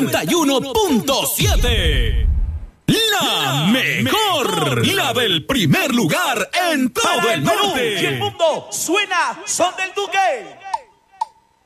91.7. La mejor, la del primer lugar en todo el norte y el mundo. Suena Son del Duque.